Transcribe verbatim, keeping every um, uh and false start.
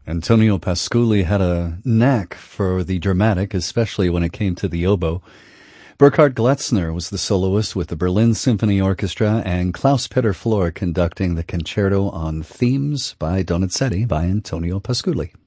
Antonio Pasculli had a knack for the dramatic, especially when it came to the oboe. Burkhard Glatzner was the soloist with the Berlin Symphony Orchestra, and Klaus-Peter Flohr conducting the concerto on Themes by Donizetti by Antonio Pasculli.